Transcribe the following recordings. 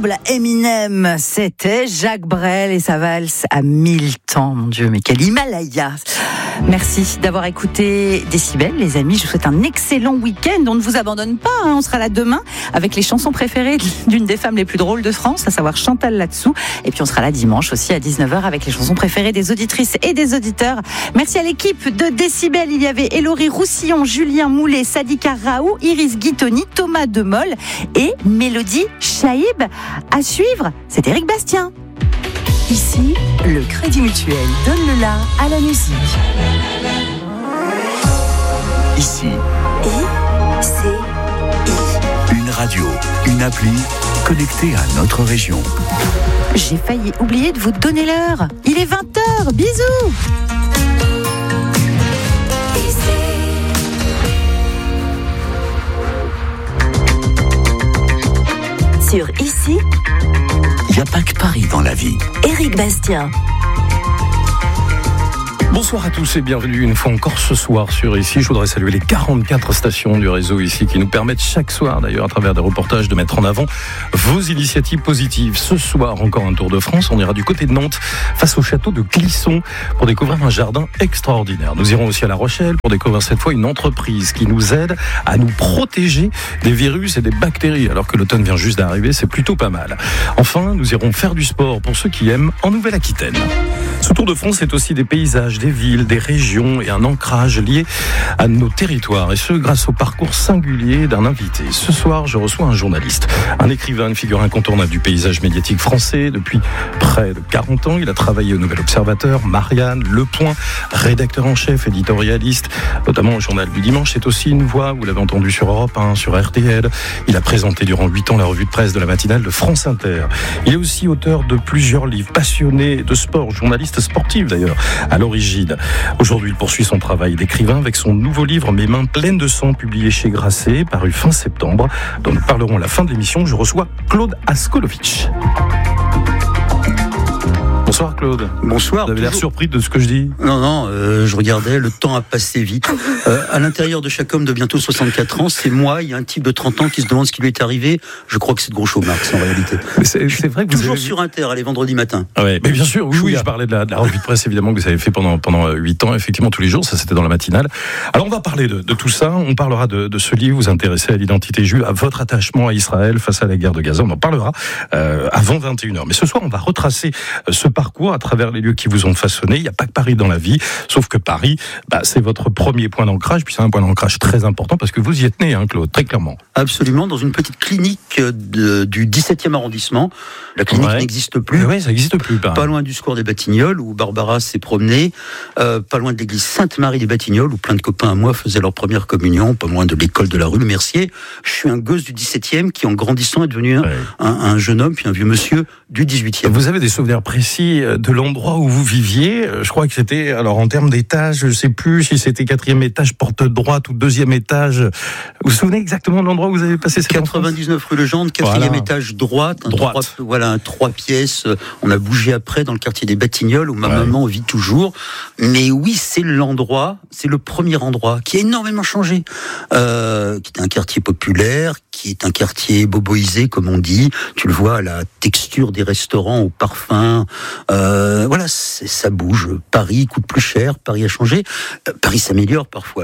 ensemble, Eminem, c'était Jacques Brel et sa valse à 1000 temps. Mon Dieu, mais quel Himalaya! Merci d'avoir écouté Décibel, les amis. Je vous souhaite un excellent week-end. On ne vous abandonne pas, hein. On sera là demain avec les chansons préférées d'une des femmes les plus drôles de France, à savoir Chantal Latsou. Et puis on sera là dimanche aussi à 19h avec les chansons préférées des auditrices et des auditeurs. Merci à l'équipe de Décibel. Il y avait Hélory Roussillon, Julien Moulet, Sadika Raoult, Iris Guitoni, Thomas Demol et Mélodie Chaïb. À suivre, c'est Éric Bastien. Ici, le Crédit Mutuel donne le la à la musique. Ici, une radio, une appli connectée à notre région. J'ai failli oublier de vous donner l'heure. Il est 20h, bisous. Sur Ici, Il n'y a pas que Paris dans la vie. Éric Bastien. Bonsoir à tous et bienvenue une fois encore ce soir sur Ici. Je voudrais saluer les 44 stations du réseau Ici qui nous permettent chaque soir d'ailleurs à travers des reportages de mettre en avant vos initiatives positives. Ce soir encore un tour de France, on ira du côté de Nantes face au château de Clisson pour découvrir un jardin extraordinaire. Nous irons aussi à La Rochelle pour découvrir cette fois une entreprise qui nous aide à nous protéger des virus et des bactéries alors que l'automne vient juste d'arriver, c'est plutôt pas mal. Enfin, nous irons faire du sport pour ceux qui aiment en Nouvelle-Aquitaine. Ce tour de France, c'est aussi des paysages, des villes, des régions et un ancrage lié à nos territoires. Et ce, grâce au parcours singulier d'un invité. Ce soir, je reçois un journaliste, un écrivain, une figure incontournable du paysage médiatique français. Depuis près de 40 ans, il a travaillé au Nouvel Observateur, Marianne, Le Point, rédacteur en chef, éditorialiste, notamment au Journal du Dimanche. C'est aussi une voix, vous l'avez entendu sur Europe 1, sur RTL. Il a présenté durant 8 ans la revue de presse de la matinale de France Inter. Il est aussi auteur de plusieurs livres, passionné de sport, journaliste sportif d'ailleurs, à l'origine. Aujourd'hui, il poursuit son travail d'écrivain avec son nouveau livre Mes mains pleines de sang, publié chez Grasset, paru fin septembre, dont nous parlerons à la fin de l'émission. Je reçois Claude Askolovitch. Bonsoir Claude. Bonsoir. Vous avez l'air surpris de ce que je dis ? Non, je regardais, le temps a passé vite. À l'intérieur de chaque homme de bientôt 64 ans, c'est moi, il y a un type de 30 ans qui se demande ce qui lui est arrivé. Je crois que c'est de Groucho Marx en réalité. C'est vrai que vous toujours avez... sur Inter, les vendredis matins. Ah ouais, mais bien sûr, oui, je parlais de la revue de presse évidemment que vous avez fait pendant 8 ans, effectivement tous les jours, ça c'était dans la matinale. Alors on va parler de tout ça, on parlera de ce livre, vous intéressez à l'identité juive, à votre attachement à Israël face à la guerre de Gaza, on en parlera avant 21h. Mais ce soir on va retracer ce parcours à travers les lieux qui vous ont façonné. Il n'y a pas que Paris dans la vie, sauf que Paris, c'est votre premier point d'ancrage, puis c'est un point d'ancrage très important parce que vous y êtes né, hein, Claude, très clairement. Absolument, dans une petite clinique du 17e arrondissement. La clinique n'existe plus. Oui, ça n'existe plus. Pas loin du square des Batignolles, où Barbara s'est promenée, pas loin de l'église Sainte-Marie des Batignolles, où plein de copains à moi faisaient leur première communion, pas loin de l'école de la rue Le Mercier. Je suis un gosse du 17e qui, en grandissant, est devenu un jeune homme, puis un vieux monsieur du 18e. Vous avez des souvenirs précis de l'endroit où vous viviez? Je crois que c'était, alors en termes d'étage, je ne sais plus si c'était 4e étage, porte droite ou 2e étage. Vous vous souvenez exactement de l'endroit où vous avez passé cette 99 rue Legendre, 4e étage droite. Un 3 pièces. On a bougé après dans le quartier des Batignolles où ma maman vit toujours. Mais oui, c'est l'endroit, c'est le premier endroit qui a énormément changé. Qui est un quartier populaire, qui est un quartier boboisé, comme on dit. Tu le vois à la texture des restaurants, au parfum. Ça bouge. Paris coûte plus cher. Paris a changé. Paris s'améliore parfois.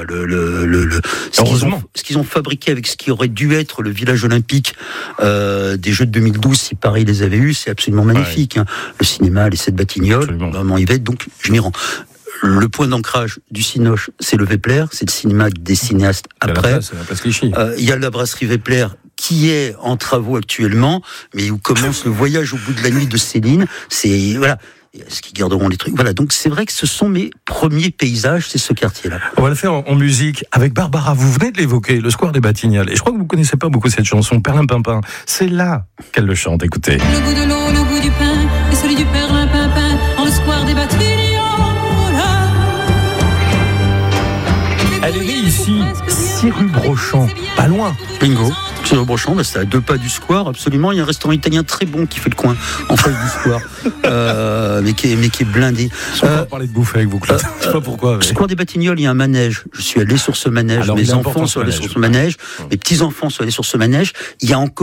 Ce qu'ils ont fabriqué avec ce qui aurait dû être le village olympique des Jeux de 2012, si Paris les avait eus, c'est absolument magnifique. Le cinéma, les 7 Batignolles, vraiment Yvette. Donc, je m'y rends. Le point d'ancrage du Cinoche, c'est le Vepler, c'est le cinéma des cinéastes après. Il y a la brasserie Vepler qui est en travaux actuellement, mais où commence le voyage au bout de la nuit de Céline. C'est ce qui garderont les trucs. Voilà, donc c'est vrai que ce sont mes premiers paysages, c'est ce quartier-là. On va le faire en musique avec Barbara. Vous venez de l'évoquer, le square des Batignolles. Et je crois que vous ne connaissez pas beaucoup cette chanson, Perlimpinpin. C'est là qu'elle le chante, écoutez. Le goût de l'eau, le goût du pain, et celui du Perlimpinpin, en le square des Batignolles. Elle est née ici, 6 rue Brochant, pas loin. Bingo. 6 rue Brochant, c'est à 2 pas du square, absolument. Il y a un restaurant italien très bon qui fait le coin, en face du square, mais qui est blindé. Je ne peux pas parler de bouffer avec vous, Claude. Je sais pas pourquoi. Square des Batignolles, il y a un manège. Je suis allé sur ce manège. Mes enfants sont allés sur ce manège. Mes petits-enfants sont allés sur ce manège. Il y a encore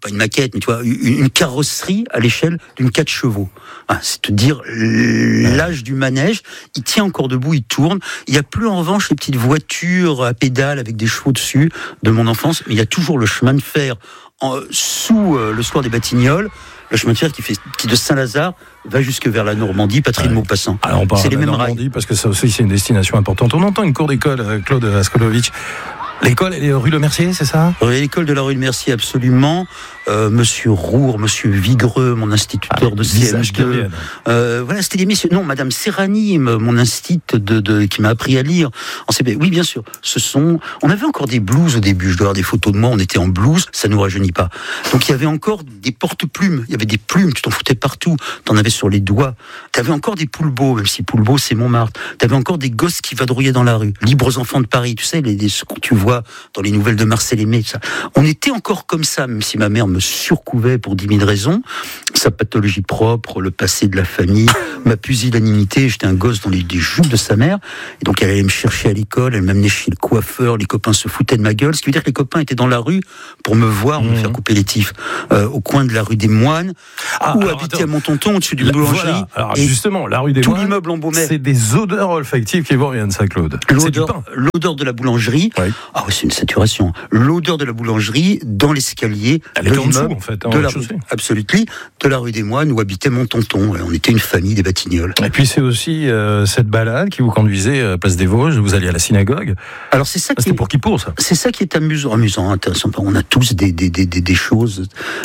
pas une maquette, mais tu vois, une carrosserie à l'échelle d'une 4 chevaux. C'est te dire l'âge du manège. Il tient encore debout, il tourne. Il n'y a plus en revanche les petites voitures à pédales avec des chevaux dessus de mon enfance, mais il y a toujours le chemin de fer sous le square des Batignolles. Le chemin de fer qui de Saint-Lazare va jusque vers la Normandie, patrie de Maupassant. Alors on parle c'est de les la mêmes Normandie rails. parce que ça aussi c'est une destination importante. On entend une cour d'école, Claude Askolovitch. L'école, elle est rue Le Mercier, c'est ça ? L'école de la rue Le Mercier, absolument. Monsieur Roure, monsieur Vigreux, mon instituteur de CM2. Voilà, c'était des messieurs. Non, madame Serrani, mon instit qui m'a appris à lire en CP. Oui, bien sûr. On avait encore des blouses au début. Je dois avoir des photos de moi. On était en blouse. Ça nous rajeunit pas. Donc, il y avait encore des porte-plumes. Il y avait des plumes. Tu t'en foutais partout. T'en avais sur les doigts. T'avais encore des Poulbeaux, même si Poulbeau, c'est Montmartre. T'avais encore des gosses qui vadrouillaient dans la rue. Libres enfants de Paris. Tu sais, ce que tu vois dans les nouvelles de Marcel Aimé, ça. On était encore comme ça, même si ma mère me surcouvait pour 10 000 raisons. Sa pathologie propre, le passé de la famille, ma pusillanimité. J'étais un gosse dans les jupes de sa mère. Et donc, elle allait me chercher à l'école, elle m'amenait chez le coiffeur, les copains se foutaient de ma gueule. Ce qui veut dire que les copains étaient dans la rue pour me voir, me faire couper les tifs. Au coin de la rue des Moines, où habitait mon tonton, au-dessus d'une boulangerie. Voilà. Alors, justement, la rue des Moines, tout l'immeuble embaumaient. C'est des odeurs olfactives qui vont rien de ça, Claude. L'odeur de la boulangerie. Oui. Ah oui, c'est une saturation. L'odeur de la boulangerie dans l'escalier de l'immeuble, en fait, de la rue, absolument, de la rue des Moines où habitait mon tonton. On était une famille des Batignolles. Et puis c'est aussi cette balade qui vous conduisait à Place des Vosges, vous alliez à la synagogue. Alors c'est ça. C'était pour Kippour, ça. C'est ça qui est amusant, intéressant. On a tous des choses.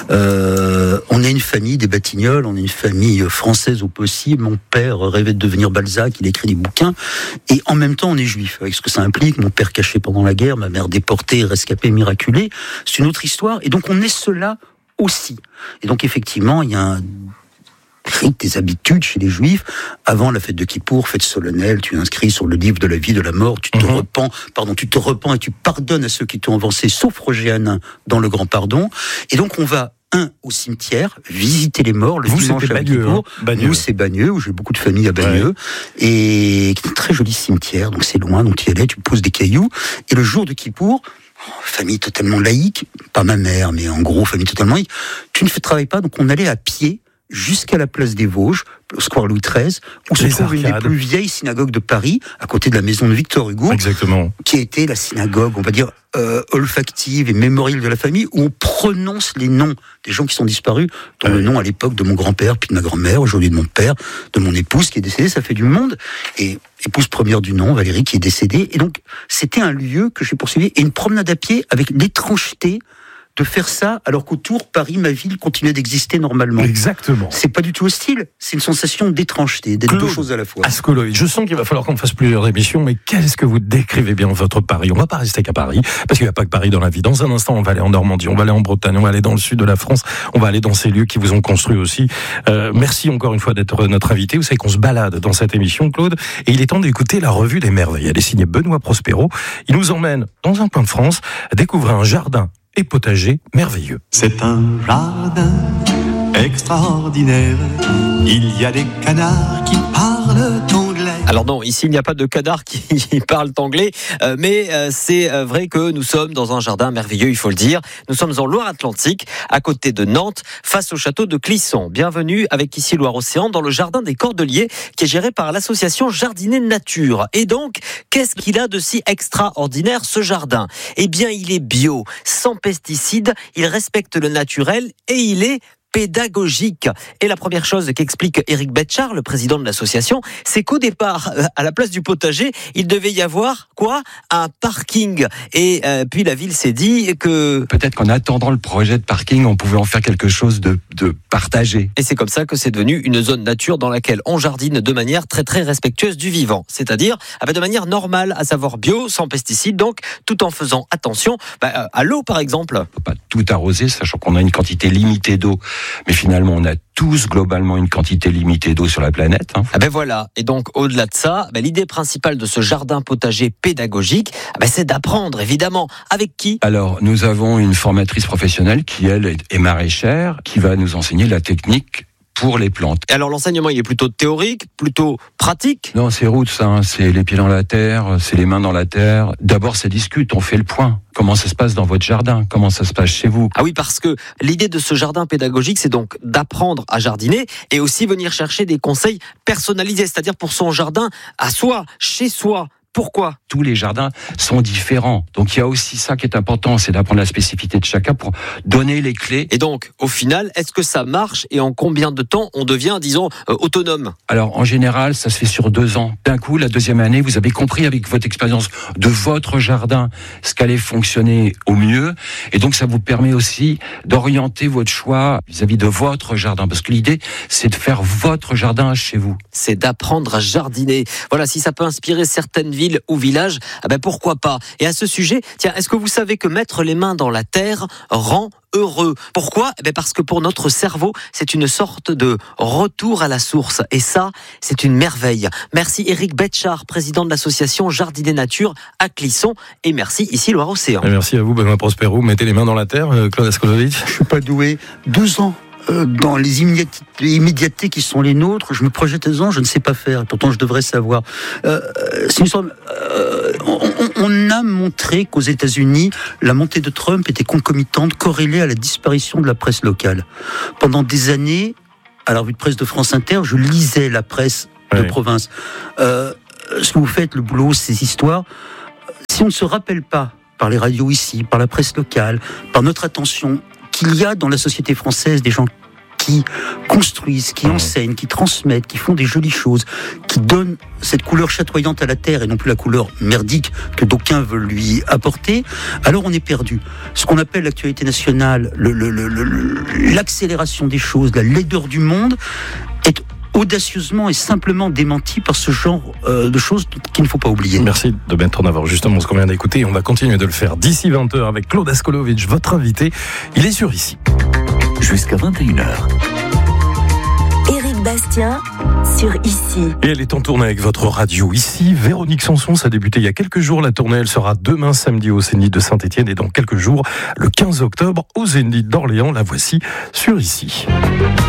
On est une famille des Batignolles, on est une famille française au possible. Mon père rêvait de devenir Balzac, il écrit des bouquins, et en même temps on est juif, avec ce que ça implique. Mon père caché pendant la guerre, ma mère déportée, rescapée, miraculée. C'est une autre histoire, et donc on est cela aussi. Et donc effectivement, il y a un rite, des habitudes chez les Juifs. Avant la fête de Kippour, fête solennelle, tu inscris sur le livre de la vie, de la mort, tu te repens et tu pardonnes à ceux qui t'ont avancé, sauf Roger Hanin dans le grand pardon. Et donc on va au cimetière, visiter les morts le dimanche à Kippour. Nous, c'est Bagneux, où j'ai beaucoup de familles à Bagneux, et c'est un très joli cimetière, donc c'est loin, donc tu y allais, tu poses des cailloux, et le jour de Kippour, famille totalement laïque, pas ma mère, mais en gros, famille totalement laïque, tu ne travailles pas, donc on allait à pied jusqu'à la place des Vosges, au square Louis XIII, où se trouve une des plus vieilles synagogues de Paris, à côté de la maison de Victor Hugo. Exactement. Qui a été la synagogue, on va dire, olfactive et mémorielle de la famille, où on prononce les noms des gens qui sont disparus, dont le nom à l'époque de mon grand-père, puis de ma grand-mère, aujourd'hui de mon père, de mon épouse qui est décédée, ça fait du monde, et épouse première du nom, Valérie, qui est décédée, et donc c'était un lieu que j'ai poursuivi, et une promenade à pied avec l'étrangeté de faire ça, alors qu'autour, Paris, ma ville, continuait d'exister normalement. Exactement. C'est pas du tout hostile, c'est une sensation d'étrangeté, d'être deux choses à la fois. Askolovitch, je sens qu'il va falloir qu'on fasse plusieurs émissions, mais qu'est-ce que vous décrivez bien votre Paris ? On va pas rester qu'à Paris, parce qu'il n'y a pas que Paris dans la vie. Dans un instant, on va aller en Normandie, on va aller en Bretagne, on va aller dans le sud de la France, on va aller dans ces lieux qui vous ont construit aussi. Merci encore une fois d'être notre invité. Vous savez qu'on se balade dans cette émission, Claude, et il est temps d'écouter la revue des merveilles. Elle est signée Benoît Prospero. Il nous emmène dans un coin de France à découvrir un jardin et potager merveilleux. C'est un jardin extraordinaire. Il y a des canards qui parlent anglais. Alors non, ici il n'y a pas de canards qui parlent anglais, mais c'est vrai que nous sommes dans un jardin merveilleux, il faut le dire. Nous sommes en Loire-Atlantique, à côté de Nantes, face au château de Clisson. Bienvenue avec ici Loire-Océan dans le jardin des Cordeliers, qui est géré par l'association Jardiner Nature. Et donc, qu'est-ce qu'il a de si extraordinaire ce jardin ? Eh bien, il est bio, sans pesticides, il respecte le naturel et il est pédagogique. Et la première chose qu'explique Éric Betchard, le président de l'association, c'est qu'au départ, à la place du potager, il devait y avoir quoi ? Un parking. Et puis la ville s'est dit que... Peut-être qu'en attendant le projet de parking, on pouvait en faire quelque chose de partagé. Et c'est comme ça que c'est devenu une zone nature dans laquelle on jardine de manière très très respectueuse du vivant. C'est-à-dire de manière normale, à savoir bio, sans pesticides, donc tout en faisant attention à l'eau par exemple. On ne peut pas tout arroser, sachant qu'on a une quantité limitée d'eau. Mais finalement, on a tous globalement une quantité limitée d'eau sur la planète. Voilà. Et donc, au-delà de ça, l'idée principale de ce jardin potager pédagogique, c'est d'apprendre, évidemment. Avec qui ? Alors, nous avons une formatrice professionnelle qui, elle, est maraîchère, qui va nous enseigner la technique pour les plantes. Et alors l'enseignement, il est plutôt théorique, plutôt pratique? Non, c'est roots, hein. C'est les pieds dans la terre, c'est les mains dans la terre. D'abord, ça discute, on fait le point. Comment ça se passe dans votre jardin? Comment ça se passe chez vous? Ah oui, parce que l'idée de ce jardin pédagogique, c'est donc d'apprendre à jardiner et aussi venir chercher des conseils personnalisés, c'est-à-dire pour son jardin à soi, chez soi. Pourquoi? Tous les jardins sont différents. Donc il y a aussi ça qui est important, c'est d'apprendre la spécificité de chacun pour donner les clés. Et donc, au final, est-ce que ça marche et en combien de temps on devient, disons, autonome? Alors en général, ça se fait sur 2 ans. D'un coup, la 2e année, vous avez compris avec votre expérience de votre jardin ce qu'allait fonctionner au mieux. Et donc ça vous permet aussi d'orienter votre choix vis-à-vis de votre jardin. Parce que l'idée, c'est de faire votre jardin chez vous. C'est d'apprendre à jardiner. Voilà, si ça peut inspirer certaines villes ou villages, pourquoi pas. Et à ce sujet, tiens, est-ce que vous savez que mettre les mains dans la terre rend heureux? Pourquoi? Parce que pour notre cerveau, c'est une sorte de retour à la source. Et ça, c'est une merveille. Merci Éric Betchard, président de l'association Jardiner Nature à Clisson. Et merci ici Loire-Océan. Et merci à vous, Benoît Prospero. Mettez les mains dans la terre, Claude Askolovitch. Je suis pas doué. 2 ans. Dans les immédiatetés qui sont les nôtres, je me projette dedans, je ne sais pas faire. Pourtant, je devrais savoir. On a montré qu'aux États-Unis, la montée de Trump était concomitante, corrélée à la disparition de la presse locale. Pendant des années, à la revue de presse de France Inter, je lisais la presse de province. Ce que vous faites, le boulot, ces histoires, si on ne se rappelle pas, par les radios ici, par la presse locale, par notre attention, qu'il y a dans la société française des gens qui construisent, qui enseignent, qui transmettent, qui font des jolies choses, qui donnent cette couleur chatoyante à la terre et non plus la couleur merdique que d'aucuns veulent lui apporter, alors on est perdu. Ce qu'on appelle l'actualité nationale, l'accélération des choses, la laideur du monde, est audacieusement et simplement démenti par ce genre de choses qu'il ne faut pas oublier. Merci de mettre en avant justement ce qu'on vient d'écouter. On va continuer de le faire d'ici 20h avec Claude Askolovitch, votre invité. Il est sur Ici. Jusqu'à 21h. Éric Bastien sur Ici. Et elle est en tournée avec votre radio Ici. Véronique Sanson, ça a débuté il y a quelques jours. La tournée, elle sera demain samedi au Zénith de Saint-Étienne et dans quelques jours, le 15 octobre, au Zénith d'Orléans. La voici sur Ici.